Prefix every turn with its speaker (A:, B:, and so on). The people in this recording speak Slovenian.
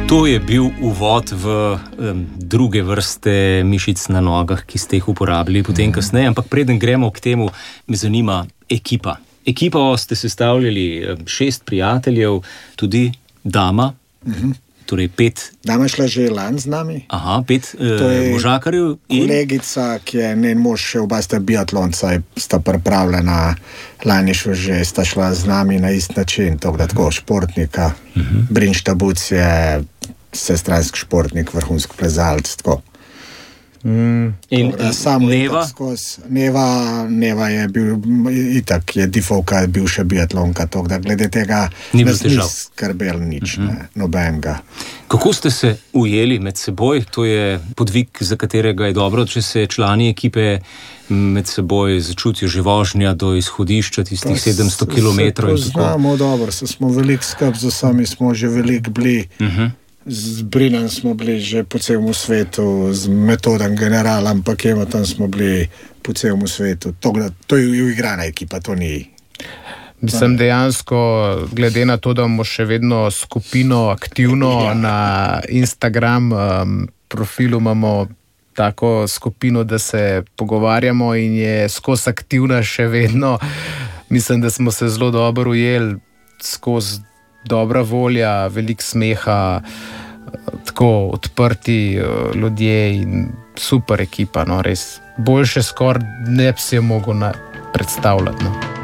A: To je bil uvod v druge vrste mišic na nogah, ki ste jih uporabili potem kasneje, ampak preden gremo k temu, me zanima ekipa. Ekipo ste sestavljali 6 prijateljev, tudi dama, torej 5.
B: Dama je šla že lani z nami.
A: Aha, 5 možakarjev.
B: Kolegica, ki je njen mož, še oba sta biatlonca, sta pripravljena, lani sta šla z nami na ist način, tako športnika. Brinč Tabuc je vsestranski športnik, vrhunski plezalec, tako.
A: In Neva?
B: Neva je bil itak, je difovka, bil še biatlonka, tako da glede tega nas ni skrbel nič, nobenega.
A: Kako ste se ujeli med seboj? To je podvig, za katerega je dobro, če se člani ekipe med seboj začutijo že vožnja do izhodišča tistih 700 kilometrov.
B: Se poznamo dobro, smo veliko skrb, z vsemi smo že veliko bili. Z Brinom smo bili že po celem svetu, z Metodom General, ampak tam smo bili po celem svetu. To je uigrana ekipa, to ni.
C: Mislim, dejansko, glede na to, da imamo še vedno skupino aktivno na Instagram profilu, imamo tako skupino, da se pogovarjamo in je skozi aktivna še vedno. Mislim, da smo se zelo dobro ujeli, skozi dobra volja, veliko smeha, tako odprti ljudje in super ekipa, no, res. Boljše skoraj ne bi si jo mogel predstavljati, no.